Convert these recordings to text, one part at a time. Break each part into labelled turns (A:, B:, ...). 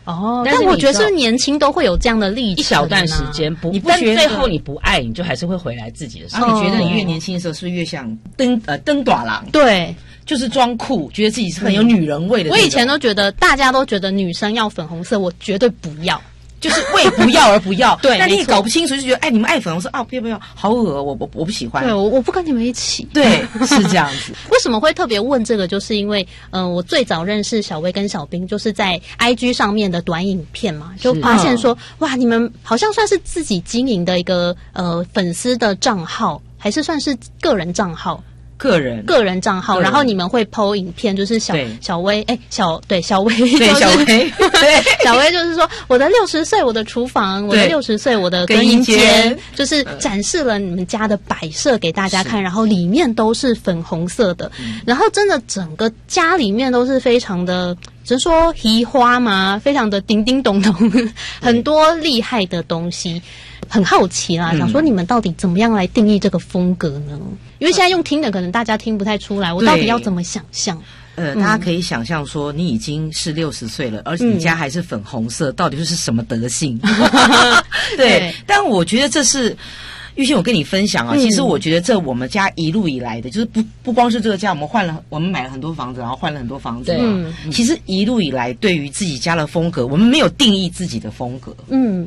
A: 但我觉得是年轻都会有这样的历程，
B: 一小段时间
C: 你不觉得
B: 但最后你不爱，你就还是会回来自己的生活。
C: 你觉得你越年轻的时候，是不是越像登短郎？
A: 对。
C: 就是装酷，觉得自己是很有女人味的。
A: 我以前都觉得，大家都觉得女生要粉红色，我绝对不要，
C: 就是为不要而不要。
A: 对，
C: 但你也搞不清楚，就觉得你们爱粉红色啊，不要，好恶，我不喜欢。
A: 对，我不跟你们一起。
C: 对，是这样子。
A: 为什么会特别问这个？就是因为，我最早认识小薇跟小兵，就是在 IG 上面的短影片嘛，就发现说，哇，你们好像算是自己经营的一个粉丝的账号，还是算是个人账号？
C: 个人
A: 账号，然后你们会 po 影片，就是小薇，小薇，
C: 对
A: 小薇，
C: 对
A: 小薇就是说我的60岁，我的厨房，我的60岁，我的更衣间，就是展示了你们家的摆设给大家看，然后里面都是粉红色的，然后真的整个家里面都是非常的。只是说移花嘛，非常的叮叮咚咚，很多厉害的东西，很好奇啦，想说你们到底怎么样来定义这个风格呢？因为现在用听的可能大家听不太出来，我到底要怎么想象？
C: 大家可以想象说，你已经是60岁了，而且你家还是粉红色，到底是什么德性？对，但我觉得这是。玉欣，我跟你分享啊，其实我觉得这我们家一路以来的，就是不光是这个家，我们买了很多房子，然后换了很多房子。其实一路以来，对于自己家的风格，我们没有定义自己的风格。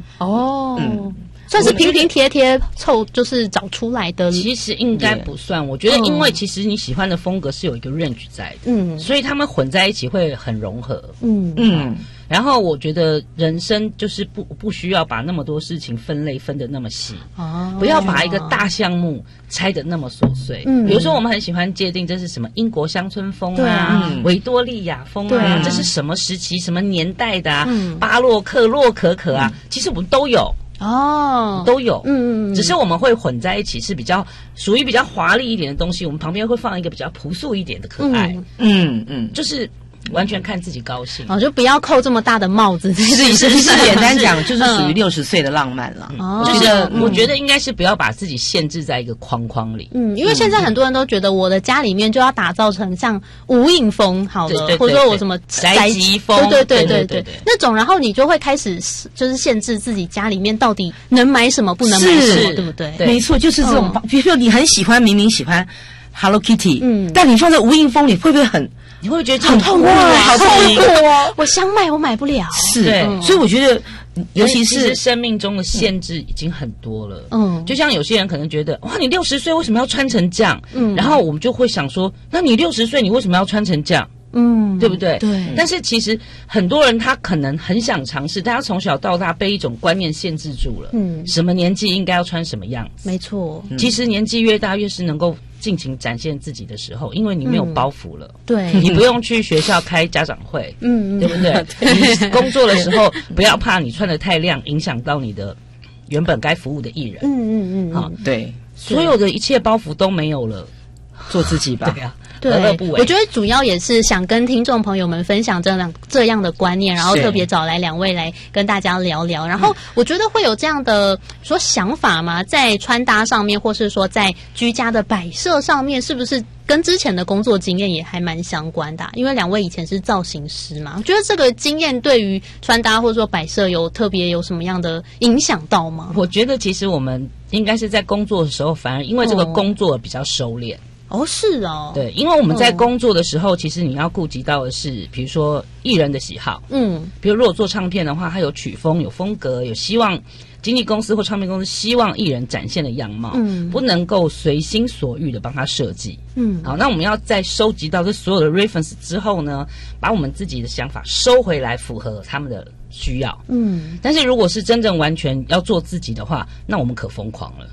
A: 算是拼拼贴贴就是找出来的。
B: 其实应该不算，我觉得因为其实你喜欢的风格是有一个 range 在的，所以他们混在一起会很融合。然后我觉得人生就是不需要把那么多事情分类分得那么细，不要把一个大项目拆得那么琐碎。比如说我们很喜欢界定这是什么英国乡村风啊，维多利亚风啊，这是什么时期什么年代的啊，巴洛克、洛可可啊，其实我们都有。都有，只是我们会混在一起，是属于比较华丽一点的东西，我们旁边会放一个比较朴素一点的可爱，就是完全看自己高兴
A: 就不要扣这么大的帽子。
C: 是简单讲，就是属于60岁的浪漫了。
B: 我觉得应该是不要把自己限制在一个框框里。
A: 因为现在很多人都觉得我的家里面就要打造成像无印风好了，或者说我什么
B: 宅急风，
A: 对那种，然后你就会开始就是限制自己家里面到底能买什么，不能买什么，对不对？
C: 没错，就是这种。比如说你很喜欢，明明喜欢 Hello Kitty，但你放在无印风里，会不会
B: 你会觉得
C: 很痛苦，好痛苦哦！
A: 我想买，我买不了。
C: 是，所以我觉得，尤其是
B: 生命中的限制已经很多了。就像有些人可能觉得，哇，你60岁为什么要穿成这样？然后我们就会想说，那你60岁你为什么要穿成这样？对不对？
A: 对。
B: 但是其实很多人他可能很想尝试，但他从小到大被一种观念限制住了。什么年纪应该要穿什么样子？
A: 没错。
B: 其实年纪越大，越是能够尽情展现自己的时候，因为你没有包袱了。
A: 对。
B: 你不用去学校开家长会。对不对？你工作的时候不要怕你穿得太亮，影响到你的原本该服务的艺人。
C: 好，对。
B: 所有的一切包袱都没有了，
C: 做自己吧。
B: 对啊。
A: 对，我觉得主要也是想跟听众朋友们分享这样的观念，然后特别找来2位来跟大家聊聊。然后我觉得会有这样的想法嘛，在穿搭上面，或是说在居家的摆设上面，是不是跟之前的工作经验也还蛮相关的因为2位以前是造型师嘛，我觉得这个经验对于穿搭或者说摆设有特别有什么样的影响到吗？
B: 我觉得其实我们应该是在工作的时候，反而因为这个工作比较收敛。
A: 是哦，
B: 对，因为我们在工作的时候，其实你要顾及到的是，比如说艺人的喜好，比如如果做唱片的话，它有曲风、有风格，有希望经纪公司或唱片公司希望艺人展现的样貌，不能够随心所欲的帮他设计，好，那我们要在收集到这所有的 reference 之后呢，把我们自己的想法收回来，符合他们的需要。但是如果是真正完全要做自己的话，那我们可疯狂了。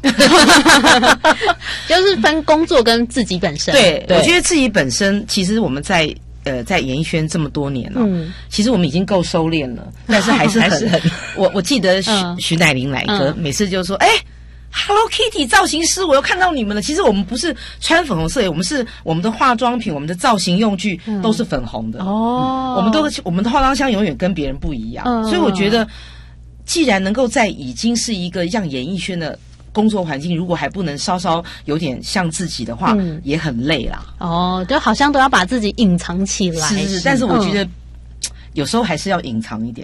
A: 就是分工作跟自己本身。
C: 对，我觉得自己本身，其实我们在演艺圈这么多年了，其实我们已经够收敛了，但是还是很我记得徐乃麟来哥每次就说Hello Kitty 造型师，我又看到你们了。其实我们不是穿粉红色，我们的化妆品、我们的造型用具都是粉红的。我们的化妆箱永远跟别人不一样。所以我觉得，既然能够在已经是一个像演艺圈的工作环境，如果还不能稍稍有点像自己的话，也很累啦。
A: 就好像都要把自己隐藏起来。
C: 是，但是我觉得有时候还是要隐藏一点，